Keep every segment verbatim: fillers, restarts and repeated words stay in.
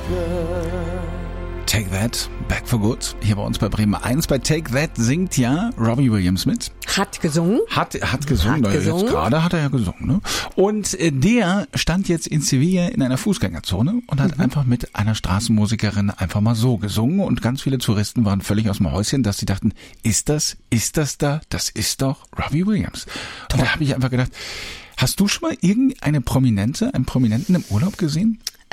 Take That, Back for Good. Hier bei uns bei Bremen eins. Bei Take That singt ja Robbie Williams mit. Hat gesungen. Hat, hat gesungen. Hat gesungen. Jetzt gerade hat er ja gesungen. Ne? Und äh, der stand jetzt in Sevilla in einer Fußgängerzone und hat mhm. einfach mit einer Straßenmusikerin einfach mal so gesungen. Und ganz viele Touristen waren völlig aus dem Häuschen, dass sie dachten, ist das, ist das da? Das ist doch Robbie Williams. Und da habe ich einfach gedacht, hast du schon mal irgendeine Prominente, einen Prominenten im Urlaub gesehen? Äh,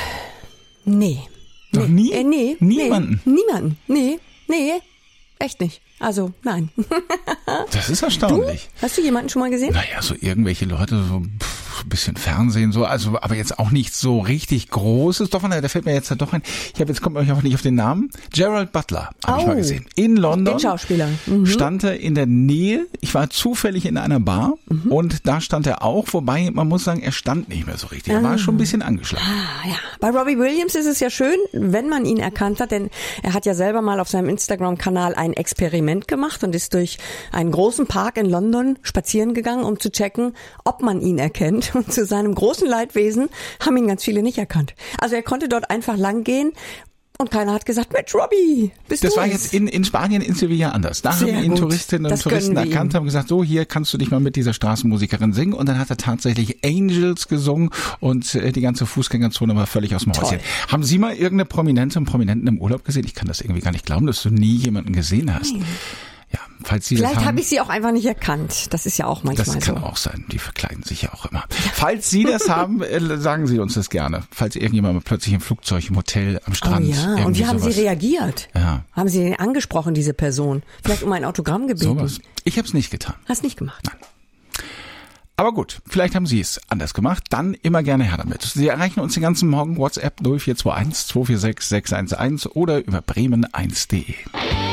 nee. Noch nee. nie? Äh, nee. Niemanden? Nee, niemanden. Nee. Nee. Echt nicht. Also, nein. Das ist erstaunlich. Du? Hast du jemanden schon mal gesehen? Naja, so irgendwelche Leute, so pff, ein bisschen Fernsehen, so, also, aber jetzt auch nichts so richtig Großes. Doch, da fällt mir jetzt doch ein, ich habe jetzt kommt mir auch nicht auf den Namen. Gerald Butler, habe oh. ich mal gesehen. In London. Den Schauspieler. Mhm. Stand er in der Nähe. Ich war zufällig in einer Bar mhm. und da stand er auch, wobei man muss sagen, er stand nicht mehr so richtig. Er ah. war schon ein bisschen angeschlagen. Ah, ja. Bei Robbie Williams ist es ja schön, wenn man ihn erkannt hat, denn er hat ja selber mal auf seinem Instagram-Kanal ein Experiment gemacht und ist durch einen großen Park in London spazieren gegangen, um zu checken, ob man ihn erkennt. Und zu seinem großen Leidwesen haben ihn ganz viele nicht erkannt. Also er konnte dort einfach lang gehen und keiner hat gesagt, Mensch, Robbie, bist du Das war es? jetzt in, in Spanien, in Sevilla anders. Da Sehr haben ihn gut. Touristinnen und Das Touristen gönnen wir erkannt, ihm. haben gesagt, so, hier kannst du dich mal mit dieser Straßenmusikerin singen. Und dann hat er tatsächlich Angels gesungen und äh, die ganze Fußgängerzone war völlig aus dem Toll. Häuschen. Haben Sie mal irgendeine Prominente, einen Prominenten im Urlaub gesehen? Ich kann das irgendwie gar nicht glauben, dass du nie jemanden gesehen hast. Nein. Ja, falls Sie Vielleicht das haben, habe ich sie auch einfach nicht erkannt. Das ist ja auch manchmal das kann so. auch sein. Die verkleiden sich ja auch immer. Falls Sie das haben, äh, sagen Sie uns das gerne. Falls irgendjemand plötzlich im Flugzeug, im Hotel, am Strand. Oh ja, und wie haben sowas. Sie reagiert? Ja. Haben Sie den angesprochen, diese Person? Vielleicht um ein Autogramm gebeten? Sowas. Ich habe es nicht getan. Hast nicht gemacht? Nein. Aber gut, vielleicht haben Sie es anders gemacht. Dann immer gerne her damit. Sie erreichen uns den ganzen Morgen WhatsApp null vier zwei eins zwei vier sechs sechs eins eins oder über bremen eins punkt de.